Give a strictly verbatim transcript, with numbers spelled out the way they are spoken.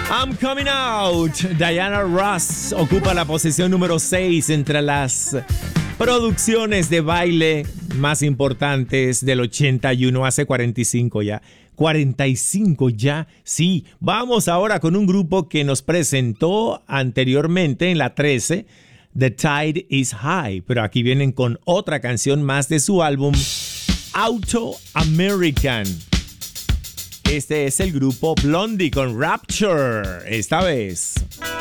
I'm Coming Out. Diana Ross ocupa la posición número seis entre las producciones de baile más importantes del ochenta y uno, hace cuarenta y cinco ya. cuarenta y cinco ya, sí. Vamos ahora con un grupo que nos presentó anteriormente en la trece, The Tide is High, pero aquí vienen con otra canción más de su álbum Auto American. Este es el grupo Blondie con Rapture, esta vez.